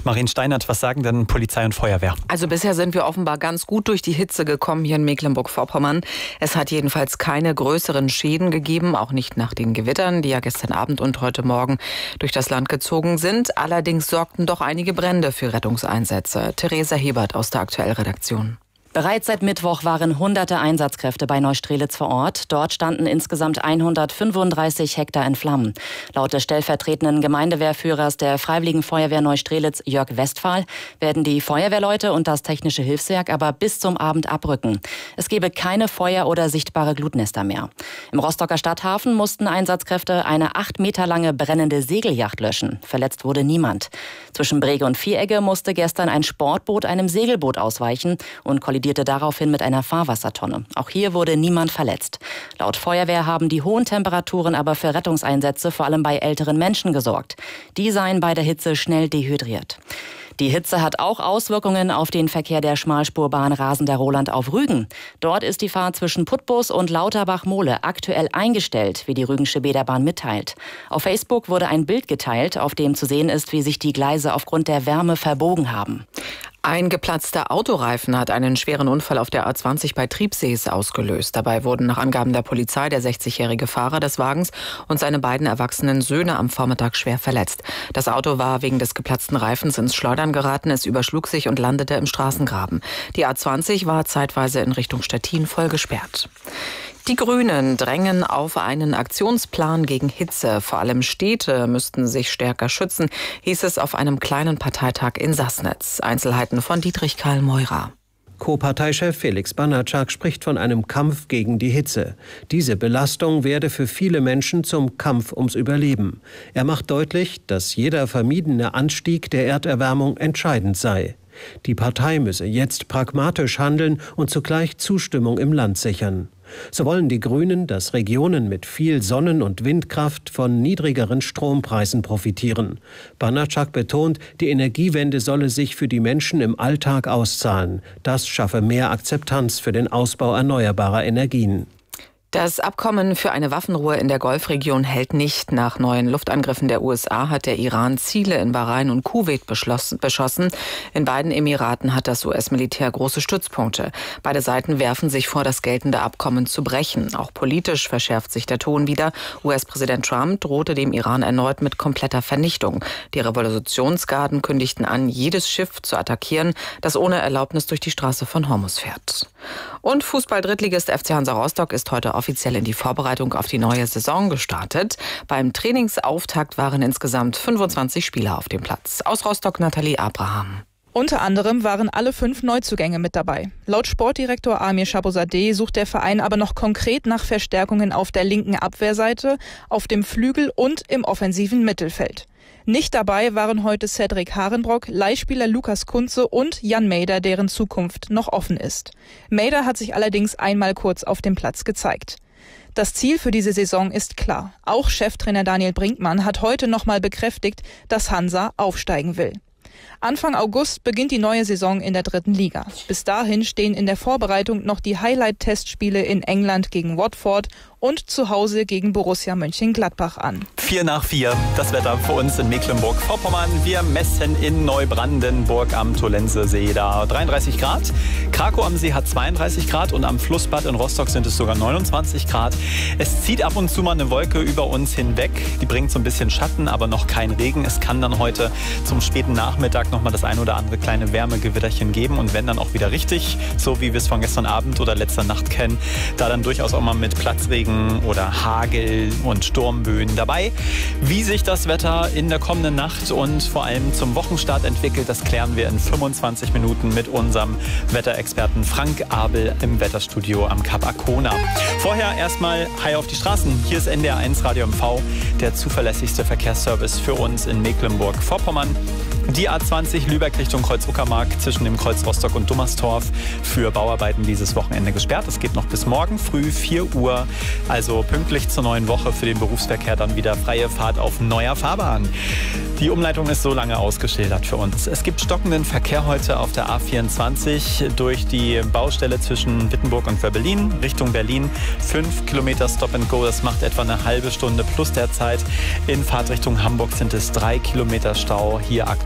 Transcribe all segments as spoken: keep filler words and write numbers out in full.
Marien Steinert, was sagen denn Polizei und Feuerwehr? Also bisher sind wir offenbar ganz gut durch die Hitze gekommen hier in Mecklenburg-Vorpommern. Es hat jedenfalls keine größeren Schäden gegeben, auch nicht nach den Gewittern, die ja gestern Abend und heute Morgen durch das Land gezogen sind. Allerdings sorgten doch einige Brände für Rettungseinsätze. Theresa Hebert aus der Aktuell-Redaktion. Bereits seit Mittwoch waren hunderte Einsatzkräfte bei Neustrelitz vor Ort. Dort standen insgesamt hundertfünfunddreißig Hektar in Flammen. Laut des stellvertretenden Gemeindewehrführers der Freiwilligen Feuerwehr Neustrelitz, Jörg Westphal, werden die Feuerwehrleute und das technische Hilfswerk aber bis zum Abend abrücken. Es gebe keine Feuer- oder sichtbare Glutnester mehr. Im Rostocker Stadthafen mussten Einsatzkräfte eine acht Meter lange brennende Segelyacht löschen. Verletzt wurde niemand. Zwischen Brege und Vieregge musste gestern ein Sportboot einem Segelboot ausweichen und kollidierte daraufhin mit einer Fahrwassertonne. Auch hier wurde niemand verletzt. Laut Feuerwehr haben die hohen Temperaturen aber für Rettungseinsätze vor allem bei älteren Menschen gesorgt. Die seien bei der Hitze schnell dehydriert. Die Hitze hat auch Auswirkungen auf den Verkehr der Schmalspurbahn Rasender Roland auf Rügen. Dort ist die Fahrt zwischen Putbus und Lauterbach-Mohle aktuell eingestellt, wie die Rügensche Bäderbahn mitteilt. Auf Facebook wurde ein Bild geteilt, auf dem zu sehen ist, wie sich die Gleise aufgrund der Wärme verbogen haben. Ein geplatzter Autoreifen hat einen schweren Unfall auf der A zwanzig bei Triebsees ausgelöst. Dabei wurden nach Angaben der Polizei der sechzigjährige Fahrer des Wagens und seine beiden erwachsenen Söhne am Vormittag schwer verletzt. Das Auto war wegen des geplatzten Reifens ins Schleudern geraten. Es überschlug sich und landete im Straßengraben. Die A zwanzig war zeitweise in Richtung Stettin voll gesperrt. Die Grünen drängen auf einen Aktionsplan gegen Hitze. Vor allem Städte müssten sich stärker schützen, hieß es auf einem kleinen Parteitag in Sassnitz. Einzelheiten von Dietrich Karl Meurer. Co-Parteichef Felix Banatschak spricht von einem Kampf gegen die Hitze. Diese Belastung werde für viele Menschen zum Kampf ums Überleben. Er macht deutlich, dass jeder vermiedene Anstieg der Erderwärmung entscheidend sei. Die Partei müsse jetzt pragmatisch handeln und zugleich Zustimmung im Land sichern. So wollen die Grünen, dass Regionen mit viel Sonnen- und Windkraft von niedrigeren Strompreisen profitieren. Banatschak betont, die Energiewende solle sich für die Menschen im Alltag auszahlen. Das schaffe mehr Akzeptanz für den Ausbau erneuerbarer Energien. Das Abkommen für eine Waffenruhe in der Golfregion hält nicht. Nach neuen Luftangriffen der U S A hat der Iran Ziele in Bahrain und Kuwait beschossen. In beiden Emiraten hat das U S-Militär große Stützpunkte. Beide Seiten werfen sich vor, das geltende Abkommen zu brechen. Auch politisch verschärft sich der Ton wieder. U S-Präsident Trump drohte dem Iran erneut mit kompletter Vernichtung. Die Revolutionsgarden kündigten an, jedes Schiff zu attackieren, das ohne Erlaubnis durch die Straße von Hormuz fährt. Und Fußball-Drittligist F C Hansa Rostock ist heute offiziell in die Vorbereitung auf die neue Saison gestartet. Beim Trainingsauftakt waren insgesamt fünfundzwanzig Spieler auf dem Platz. Aus Rostock Nathalie Abraham. Unter anderem waren alle fünf Neuzugänge mit dabei. Laut Sportdirektor Amir Shabozadeh sucht der Verein aber noch konkret nach Verstärkungen auf der linken Abwehrseite, auf dem Flügel und im offensiven Mittelfeld. Nicht dabei waren heute Cedric Harenbrock, Leihspieler Lukas Kunze und Jan Meder, deren Zukunft noch offen ist. Meder hat sich allerdings einmal kurz auf dem Platz gezeigt. Das Ziel für diese Saison ist klar. Auch Cheftrainer Daniel Brinkmann hat heute nochmal bekräftigt, dass Hansa aufsteigen will. Anfang August beginnt die neue Saison in der dritten Liga. Bis dahin stehen in der Vorbereitung noch die Highlight-Testspiele in England gegen Watford und zu Hause gegen Borussia Mönchengladbach an. Vier nach vier, das Wetter für uns in Mecklenburg-Vorpommern. Wir messen in Neubrandenburg am Tollensesee da dreiunddreißig Grad. Krakow am See hat zweiunddreißig Grad und am Flussbad in Rostock sind es sogar neunundzwanzig Grad. Es zieht ab und zu mal eine Wolke über uns hinweg. Die bringt so ein bisschen Schatten, aber noch kein Regen. Es kann dann heute zum späten Nachmittag noch mal das ein oder andere kleine Wärmegewitterchen geben. Und wenn dann auch wieder richtig, so wie wir es von gestern Abend oder letzter Nacht kennen, da dann durchaus auch mal mit Platzregen oder Hagel und Sturmböen dabei. Wie sich das Wetter in der kommenden Nacht und vor allem zum Wochenstart entwickelt, das klären wir in fünfundzwanzig Minuten mit unserem Wetterexperten Frank Abel im Wetterstudio am Kap Arkona. Vorher erstmal Hi auf die Straßen. Hier ist N D R eins Radio M V, der zuverlässigste Verkehrsservice für uns in Mecklenburg-Vorpommern. Die A zwanzig Lübeck Richtung Kreuz-Uckermark zwischen dem Kreuz Rostock und Dummerstorf für Bauarbeiten dieses Wochenende gesperrt. Es geht noch bis morgen früh vier Uhr, also pünktlich zur neuen Woche für den Berufsverkehr dann wieder freie Fahrt auf neuer Fahrbahn. Die Umleitung ist so lange ausgeschildert für uns. Es gibt stockenden Verkehr heute auf der A vierundzwanzig durch die Baustelle zwischen Wittenburg und Wöbbelin Richtung Berlin. Fünf Kilometer Stop and Go, das macht etwa eine halbe Stunde plus der Zeit. In Fahrtrichtung Hamburg sind es drei Kilometer Stau, hier aktuell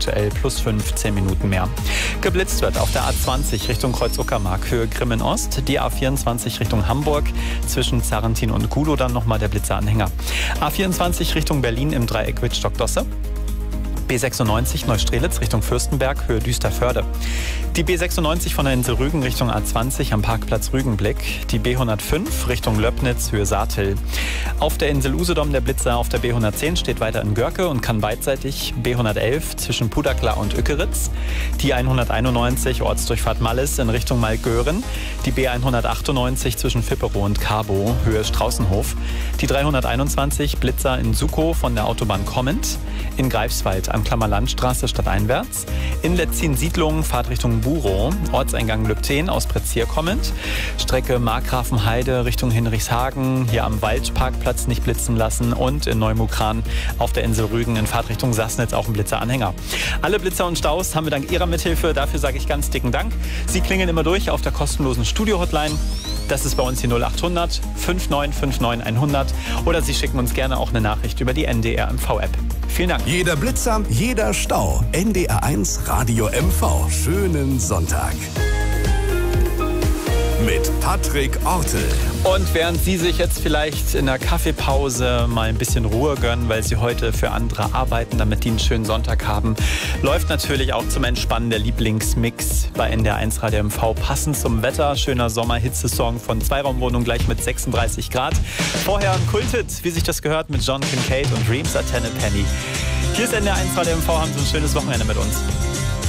aktuell plus fünf, zehn Minuten mehr. Geblitzt wird auf der A zwanzig Richtung Kreuz-Uckermark, Höhe Grimmen Ost. Die A vierundzwanzig Richtung Hamburg, zwischen Zarrentin und Gudow dann nochmal der Blitzeranhänger. A vierundzwanzig Richtung Berlin im Dreieck Wittstock-Dosse. B sechsundneunzig Neustrelitz Richtung Fürstenberg, Höhe Düsterförde. Die B sechsundneunzig von der Insel Rügen Richtung A zwanzig am Parkplatz Rügenblick. Die B hundertfünf Richtung Löbnitz, Höhe Saatel. Auf der Insel Usedom der Blitzer auf der B hundertzehn steht weiter in Görke und kann beidseitig. B hundertelf zwischen Puderklar und Ückeritz. Die hunderteinundneunzig Ortsdurchfahrt Mallis in Richtung Malgören. Die B hundertachtundneunzig zwischen Vipperow und Carbo, Höhe Straußenhof. Die dreihunderteinundzwanzig Blitzer in Sukow von der Autobahn kommend. In Greifswald am Klammerlandstraße stadteinwärts. In Letzin-Siedlungen Fahrt Richtung Burow, Ortseingang Lübten aus Prezier kommend. Strecke Markgrafenheide Richtung Hinrichshagen, hier am Waldparkplatz nicht blitzen lassen. Und in Neumukran auf der Insel Rügen in Fahrt Richtung Sassnitz auch ein Blitzeranhänger. Alle Blitzer und Staus haben wir dank Ihrer Mithilfe. Dafür sage ich ganz dicken Dank. Sie klingeln immer durch auf der kostenlosen Studio-Hotline. Das ist bei uns die null achthundert fünfundneunzig neunundfünfzig hundert. Oder Sie schicken uns gerne auch eine Nachricht über die N D R M V-App. Vielen Dank. Jeder Blitzer, jeder Stau. N D R eins Radio M V. Schönen Sonntag. Mit Patrick Ortel. Und während Sie sich jetzt vielleicht in der Kaffeepause mal ein bisschen Ruhe gönnen, weil Sie heute für andere arbeiten, damit die einen schönen Sonntag haben, läuft natürlich auch zum Entspannen der Lieblingsmix bei N D R eins Radio M V. Passend zum Wetter, schöner Sommer-Hitzesong von Zweiraumwohnung gleich mit sechsunddreißig Grad. Vorher ein Kulthit, wie sich das gehört, mit John Kincaid und Dreams are ten a Penny. Hier ist N D R eins Radio M V, haben Sie ein schönes Wochenende mit uns.